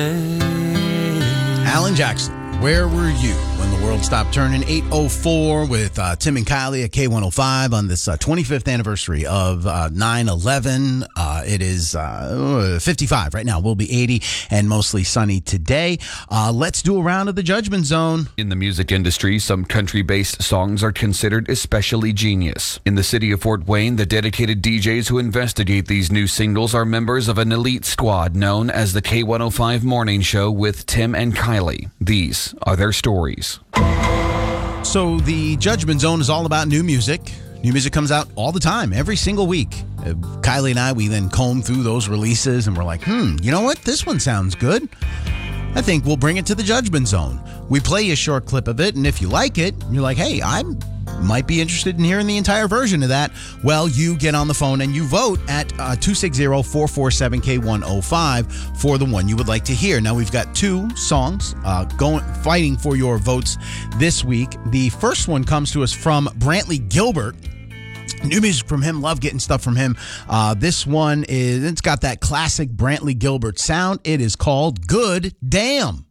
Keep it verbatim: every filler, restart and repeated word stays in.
Alan Jackson, where were you when the world stopped turning? eight oh four with uh, Tim and Kylie at K one oh five on this uh, twenty-fifth anniversary of uh, nine eleven. Uh, it is uh, fifty-five right now. We'll be eighty and mostly sunny today. Uh, let's do a round of the Judgment Zone. In the music industry, some country-based songs are considered especially genius. In the city of Fort Wayne, the dedicated D Js who investigate these new singles are members of an elite squad known as the K one oh five Morning Show with Tim and Kylie. These are their stories. So the Judgment Zone is all about new music. New music comes out all the time, every single week. Uh, Kylie and I, we then comb through those releases and we're like, hmm, you know what? This one sounds good. I think we'll bring it to the Judgment Zone. We play you a short clip of it, and if you like it, you're like, hey, I might be interested in hearing the entire version of that. Well, you get on the phone and you vote at uh, two six zero, four four seven, K one oh five for the one you would like to hear. Now, we've got two songs uh, going fighting for your votes this week. The first one comes to us from Brantley Gilbert. New music from him. Love getting stuff from him. Uh, this one is, it's got that classic Brantley Gilbert sound. It is called Good Damn.